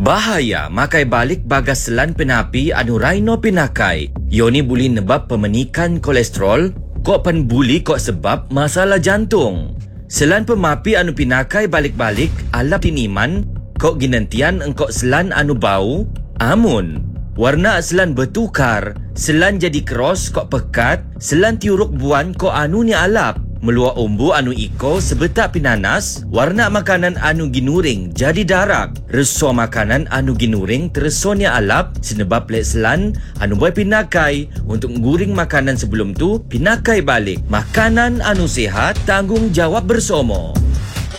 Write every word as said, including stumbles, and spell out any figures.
Bahaya makai balik bagas selan penapi anu Rhino pinakai. Yoni boleh nebab pemenikan kolesterol, kok pan buli kok sebab masalah jantung. Selan pemapi anu pinakai balik-balik ala tiniman, kok ginantian engkok selan anu bau, amun. Warna selan bertukar, selan jadi keros kok pekat, selan tiuruk buan kok anu ni alap. Meluak umbu anu iko sebetak pinanas, warna makanan anu ginuring jadi darak. Reso makanan anu ginuring teresonya alap senebab lek selan anu boleh pinakai untuk nguring makanan sebelum tu pinakai balik. Makanan anu sehat tanggungjawab bersama.